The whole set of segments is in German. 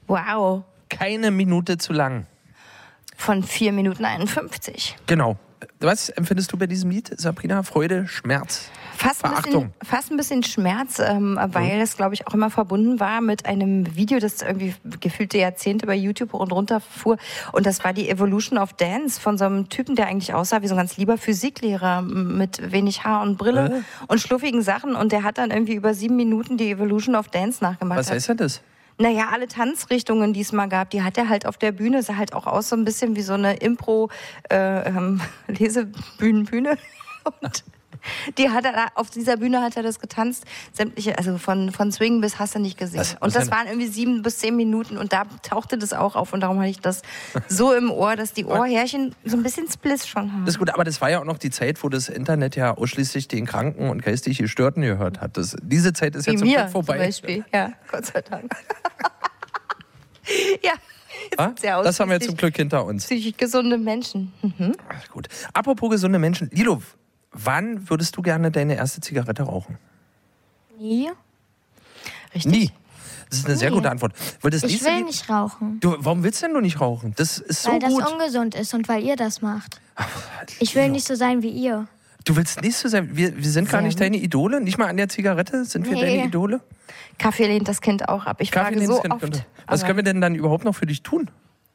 Wow. Keine Minute zu lang. Von 4 Minuten 51. Genau. Was empfindest du bei diesem Lied, Sabrina? Freude, Schmerz, Verachtung? Fast ein bisschen Schmerz, weil es, glaube ich, auch immer verbunden war mit einem Video, das irgendwie gefühlte Jahrzehnte bei YouTube und runter fuhr. Und das war die Evolution of Dance von so einem Typen, der eigentlich aussah wie so ein ganz lieber Physiklehrer mit wenig Haar und Brille und schluffigen Sachen. Und der hat dann irgendwie über 7 Minuten die Evolution of Dance nachgemacht. Was heißt denn das? Naja, alle Tanzrichtungen, die es mal gab, die hat er halt auf der Bühne, sah halt auch aus so ein bisschen wie so eine Lesebühne. Und die hat er auf dieser Bühne hat er das getanzt, sämtliche, also von Swing bis hast du nicht gesehen. Und das waren irgendwie 7 bis 10 Minuten und da tauchte das auch auf und darum hatte ich das so im Ohr, dass die Ohrhärchen so ein bisschen Spliss schon haben. Das ist gut, aber das war ja auch noch die Zeit, wo das Internet ja ausschließlich den Kranken und geistig Gestörten gehört hat. Diese Zeit ist ja zum Glück vorbei. Zum Beispiel, ja, Gott sei Dank. Ja. Das haben wir zum Glück hinter uns. Psychisch gesunde Menschen. Ach, gut. Apropos gesunde Menschen. Lilo, wann würdest du gerne deine erste Zigarette rauchen? Nie. Richtig. Nie. Das ist eine sehr gute Antwort. Weil ich will nicht rauchen. Warum willst du denn nicht rauchen? Das ist so gut. Weil das gut. ungesund ist und weil ihr das macht. Ich will nicht so sein wie ihr. Du willst nicht so sein. Wir sind gar nicht deine Idole. Nicht mal an der Zigarette sind wir deine Idole. Kaffee lehnt das Kind auch ab. Ich frage so oft. Was können wir denn dann überhaupt noch für dich tun?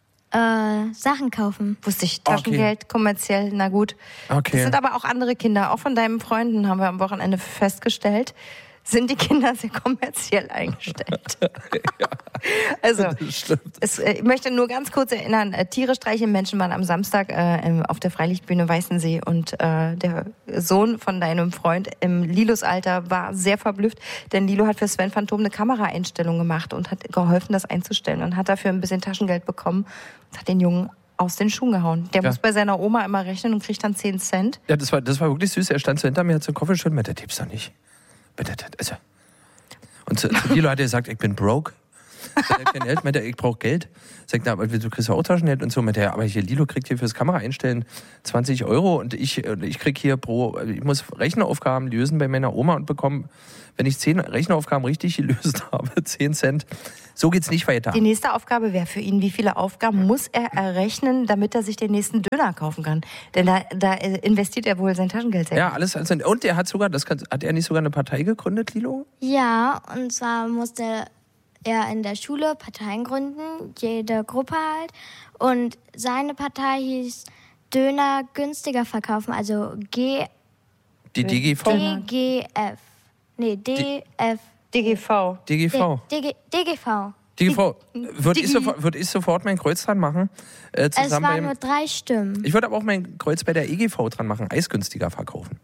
Sachen kaufen. Wusste ich. Taschengeld, kommerziell, na gut. Okay. Das sind aber auch andere Kinder. Auch von deinen Freunden haben wir am Wochenende festgestellt, sind die Kinder sehr kommerziell eingestellt. Ja, also, ich möchte nur ganz kurz erinnern, Tiere streicheln Menschen waren am Samstag auf der Freilichtbühne Weißensee und der Sohn von deinem Freund im Lilos Alter war sehr verblüfft, denn Lilo hat für Sven Phantom eine Kameraeinstellung gemacht und hat geholfen, das einzustellen und hat dafür ein bisschen Taschengeld bekommen und hat den Jungen aus den Schuhen gehauen. Der muss bei seiner Oma immer rechnen und kriegt dann 10 Cent. Ja, das war wirklich süß. Er stand so hinter mir, hat so einen Kopf geschüttelt, der tippst doch nicht. Also. Und zu Lilo hat er gesagt, ich bin broke. Kein Geld, meinte er, ich brauche Geld. Sagt er, aber du kriegst ja auch Taschengeld und so. Meinte er, aber hier Lilo kriegt hier fürs Kamera einstellen 20 € und ich krieg hier ich muss Rechenaufgaben lösen bei meiner Oma und bekomme, wenn ich 10 Rechenaufgaben richtig gelöst habe, 10 Cent. So geht's nicht weiter. Die nächste Aufgabe wäre für ihn, wie viele Aufgaben muss er errechnen, damit er sich den nächsten Döner kaufen kann? Denn da investiert er wohl sein Taschengeld. Ja, alles. Und er hat sogar, hat er nicht sogar eine Partei gegründet, Lilo? Ja, und zwar musste er in der Schule Parteien gründen, jede Gruppe halt. Und seine Partei hieß Döner günstiger verkaufen, also Die DGV? DGF. Nee, DF. DGV. DGV. DGV. DGV. Würde ich sofort mein Kreuz dran machen. Es waren nur 3 Stimmen. Ich würde aber auch mein Kreuz bei der EGV dran machen, eisgünstiger verkaufen.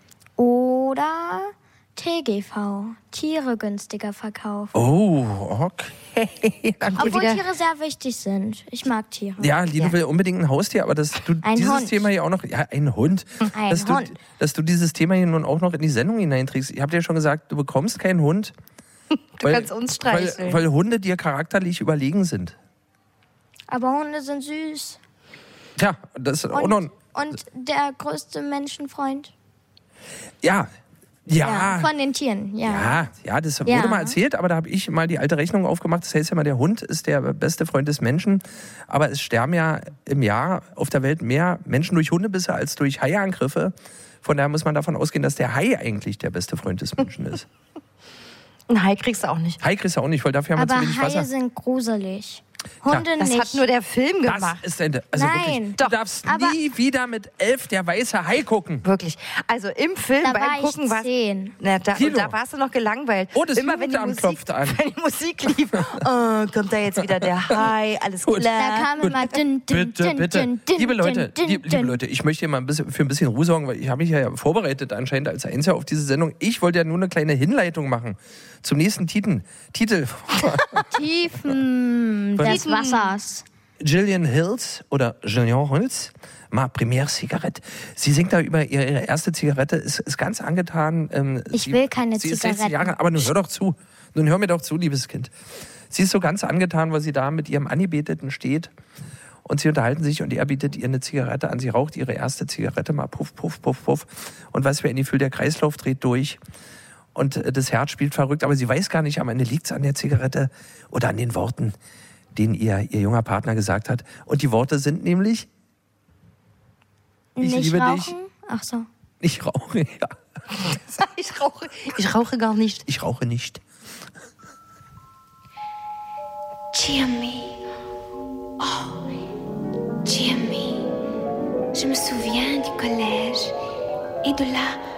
Oder TGV, Tiere günstiger verkaufen. Oh, okay. Obwohl Tiere sehr wichtig sind. Ich mag Tiere. Ja, Lilo will unbedingt ein Haustier, aber dass du dieses Thema hier auch noch... Ja, ein Hund. Dass du dieses Thema hier nun auch noch in die Sendung hineinträgst. Ich habe dir schon gesagt, du bekommst keinen Hund. Du kannst uns streicheln. Weil Hunde dir charakterlich überlegen sind. Aber Hunde sind süß. Tja, das ist auch noch... Und der größte Menschenfreund. Ja, von den Tieren, Ja, das wurde mal erzählt, aber da habe ich mal die alte Rechnung aufgemacht. Das heißt ja mal, der Hund ist der beste Freund des Menschen. Aber es sterben ja im Jahr auf der Welt mehr Menschen durch Hundebisse als durch Haiangriffe. Von daher muss man davon ausgehen, dass der Hai eigentlich der beste Freund des Menschen ist. Ein Hai kriegst du auch nicht. Hai kriegst du auch nicht, weil dafür haben wir zu wenig Wasser. Aber Haie sind gruselig. Hunde das nicht. hat nur der Film gemacht. Das ist Nein, wirklich, du darfst nie wieder mit 11 der weiße Hai gucken. Wirklich. Also im Film da beim war Gucken ich 10. Da warst du noch gelangweilt. Oh, das immer wenn die Musik lief, kommt da jetzt wieder der Hai, alles klar. Da kam immer Bitte. Liebe Leute, ich möchte hier mal für ein bisschen Ruhe sorgen, weil ich habe mich ja vorbereitet anscheinend als Einser auf diese Sendung. Ich wollte ja nur eine kleine Hinleitung machen zum nächsten Titel. Tiefen des Wassers. Gillian Hills, ma première Zigarette. Sie singt da über ihre erste Zigarette, ist ganz angetan. Ich will keine sie Zigaretten. Ist 16 Jahre, aber nun hör doch zu. Nun hör mir doch zu, liebes Kind. Sie ist so ganz angetan, weil sie da mit ihrem Angebeteten steht und sie unterhalten sich und er bietet ihr eine Zigarette an. Sie raucht ihre erste Zigarette mal puff, puff, puff, puff. Und was für ein Gefühl, der Kreislauf dreht durch. Und das Herz spielt verrückt, aber sie weiß gar nicht, am Ende liegt es an der Zigarette oder an den Worten. den ihr junger Partner gesagt hat. Und die Worte sind nämlich: Ich Nicht liebe rauchen? dich. Ach so. Ich rauche, ja. Ich rauche gar nicht. Ich rauche nicht. Jimmy. Oh, Jimmy. Je me souviens du collège et de la